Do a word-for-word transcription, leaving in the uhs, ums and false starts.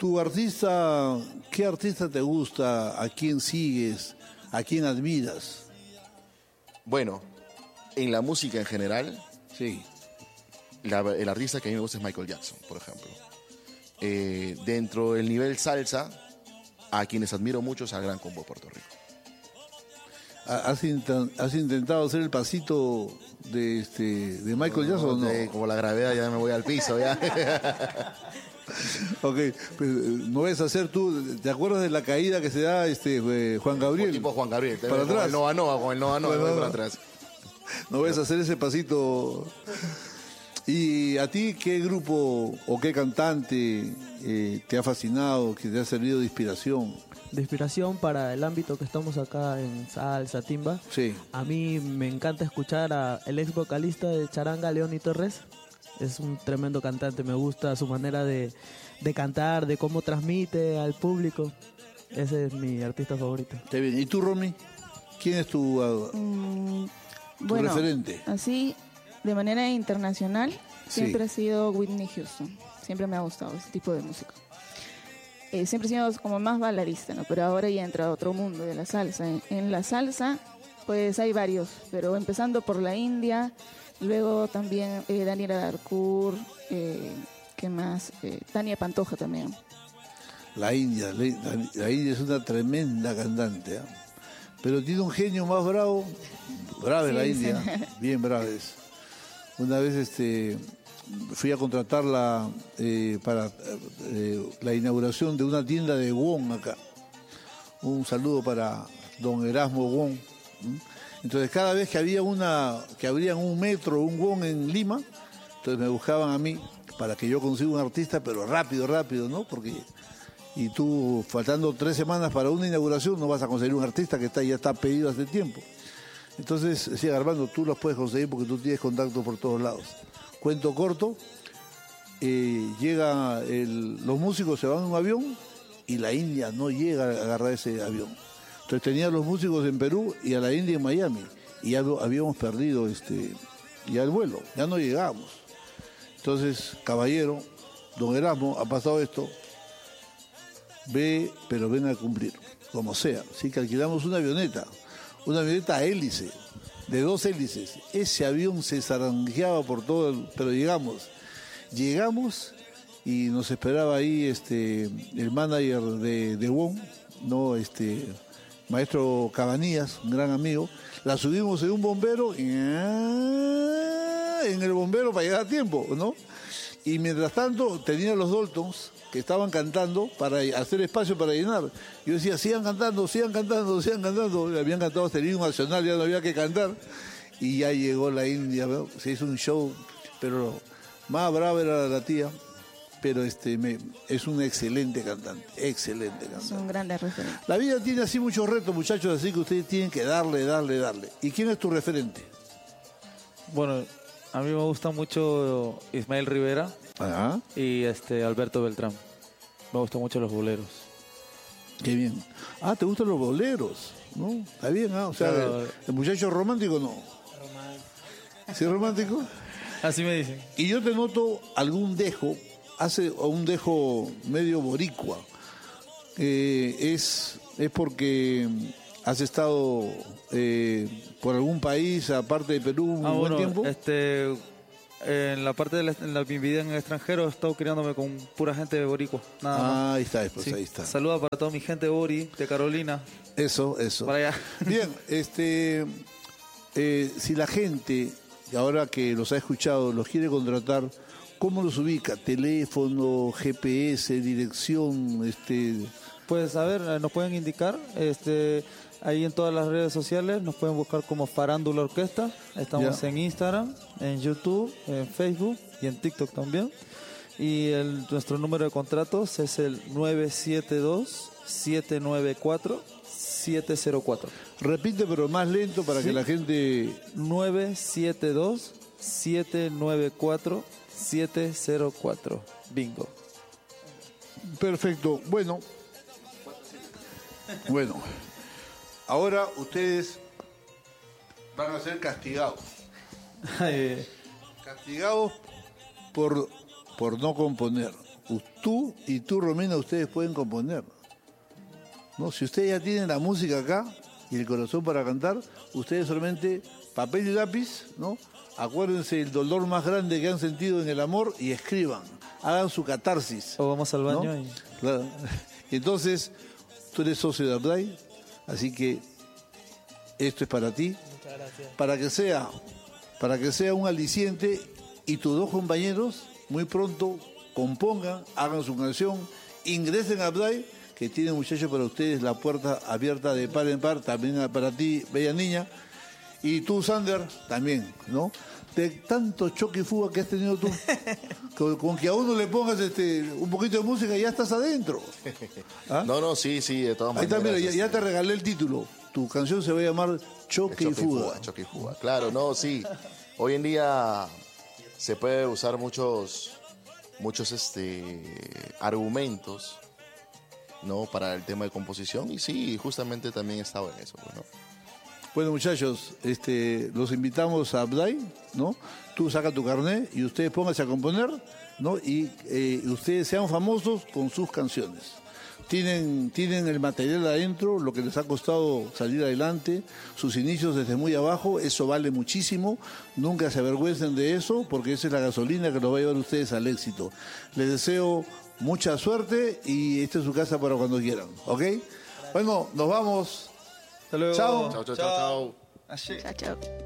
¿Tu artista, qué artista te gusta? ¿A quién sigues? ¿A quién admiras? Bueno, en la música en general, Sí. la- el artista que a mí me gusta es Michael Jackson, por ejemplo. Eh, dentro del nivel salsa, a quienes admiro mucho es al Gran Combo de Puerto Rico. ¿Has, inten- has intentado hacer el pasito de este de Michael Jackson o no? Eh, como la gravedad, ya me voy al piso, ya. Ok, pues, no ves a hacer tú, ¿te acuerdas de la caída que se da este eh, Juan Gabriel? Tipo Juan Gabriel. Para con atrás. el Nova Nova, con el Nova Nova, Bueno, voy para no. atrás. ¿No ves hacer ese pasito? ¿Y a ti qué grupo o qué cantante eh, te ha fascinado, que te ha servido de inspiración? De inspiración para el ámbito que estamos acá en salsa, timba. Sí. A mí me encanta escuchar a el ex vocalista de Charanga, Leoni Torres. Es un tremendo cantante, me gusta su manera de, de cantar, de cómo transmite al público. Ese es mi artista favorito. Está bien. ¿Y tú, Romy? ¿Quién es tu, uh, Mm, tu bueno, referente? así, de manera internacional, Sí. siempre ha sido Whitney Houston. Siempre me ha gustado ese tipo de música. Eh, siempre he sido como más baladista, ¿no? Pero ahora ya entra a otro mundo de la salsa. En, en la salsa, pues hay varios, pero empezando por la India, luego también eh, Daniela Darcourt, eh, ¿qué más? Eh, Tania Pantoja también. La India. La, la- la India es una tremenda cantante, ¿ah? Pero tiene un genio más bravo. Brava es la Sí, India. sí. Bien brava es. Una vez este, fui a contratarla eh, para eh, la inauguración de una tienda de Wong acá. Un saludo para don Erasmo Wong. ¿m? Entonces cada vez que había una, que abrían un metro, un Wong en Lima, entonces me buscaban a mí para que yo consiga un artista, pero rápido, rápido, ¿no? Porque y tú faltando tres semanas para una inauguración no vas a conseguir un artista que está ya está pedido hace tiempo. Entonces decía Armando, tú los puedes conseguir porque tú tienes contacto por todos lados. Cuento corto, eh, llega el- los músicos se van en un avión y la India no llega a agarrar ese avión. Entonces tenía a los músicos en Perú y a la India en Miami y ya hab- habíamos perdido este ya el vuelo, ya no llegamos. Entonces, caballero, don Erasmo, ha pasado esto, ve, pero ven a cumplir, como sea. Así que alquilamos una avioneta, una avioneta a hélice, de dos hélices. Ese avión se zarandeaba por todo, el- pero llegamos. Llegamos y nos esperaba ahí este el manager de, de Wong, no este maestro Cabanillas, un gran amigo. La subimos en un bombero y en el bombero para llegar a tiempo, ¿no? Y mientras tanto tenía los Daltons que estaban cantando para hacer espacio para llenar. Yo decía, sigan cantando, sigan cantando, sigan cantando. Habían cantado hasta el himno nacional, ya no había que cantar. Y ya llegó la India, ¿no? Se hizo un show, pero más brava era la tía. Pero este me, es un excelente cantante, excelente cantante. Son grandes referentes. La vida tiene así muchos retos, muchachos, así que ustedes tienen que darle, darle, darle. ¿Y quién es tu referente? Bueno, a mí me gusta mucho Ismael Rivera Ah, y este Alberto Beltrán. Me gustan mucho los boleros. qué bien. Ah, ¿te gustan los boleros? ¿No? Está bien, ¿ah? O sea, Claro. el, el muchacho romántico no. ¿Sí es romántico? Así me dicen. Y yo te noto algún dejo, hace un dejo medio boricua. Eh, es, es porque has estado eh, por algún país, aparte de Perú, un Ah, buen bueno, tiempo. este, en la parte de la, en la, mi vida en el extranjero he estado criándome con pura gente de boricua. Nada más. Ah, ahí está, pues Sí. ahí está. Saluda para toda mi gente de Bori, de Carolina. Eso, eso. Para allá. Bien, este, eh, si la gente, ahora que los ha escuchado, los quiere contratar, ¿cómo los ubica? Teléfono, G P S, dirección, este, Pues a ver, eh, nos pueden indicar, este, ahí en todas las redes sociales, nos pueden buscar como Farándula Orquesta. Estamos Ya. en Instagram, en YouTube, en Facebook y en TikTok también. Y el, nuestro número de contratos es el nueve siete dos, siete nueve cuatro, siete cero cuatro. repite pero más lento para Sí. que la gente... nueve siete dos, siete nueve cuatro, siete cero cuatro. Bingo. Perfecto, bueno. Bueno, ahora ustedes van a ser castigados. Eh, Castigados por, por no componer. tú y tú, Romina, ustedes pueden componer. ¿No? Si ustedes ya tienen la música acá y el corazón para cantar, ustedes solamente papel y lápiz, ¿no? Acuérdense el dolor más grande que han sentido en el amor y escriban, hagan su catarsis. O vamos al baño ¿no? y... Claro. Entonces, tú eres socio de Abday, así que esto es para ti. Muchas gracias. Para que sea, para que sea un aliciente y tus dos compañeros muy pronto compongan, hagan su canción, ingresen a Abday, que tiene, muchachos, para ustedes la puerta abierta de par en par, también para ti, bella niña, y tú, Sander, también, ¿no? De tanto choque y fuga que has tenido tú, con, con que a uno le pongas este un poquito de música y ya estás adentro. ¿Ah? No, no, sí, sí, de todas Ahí maneras. está, mira, ya, ya este, te regalé el título. Tu canción se va a llamar Choque, choque y Fuga. Choque y fuga, claro, no, sí. Hoy en día se puede usar muchos, muchos este, argumentos, ¿no? Para el tema de composición y sí, justamente también he estado en eso, pues, ¿no? Bueno, muchachos, este, los invitamos a Abday, ¿no? Tú saca tu carnet y ustedes pónganse a componer, ¿no? Y eh, ustedes sean famosos con sus canciones. Tienen, tienen el material adentro, lo que les ha costado salir adelante, sus inicios desde muy abajo, eso vale muchísimo. Nunca se avergüencen de eso, porque esa es la gasolina que los va a llevar ustedes al éxito. Les deseo mucha suerte y esta es su casa para cuando quieran, ¿ok? Bueno, nos vamos. Hasta luego. Chao. Chao, chao, chao, chao. Así. Chao, chao.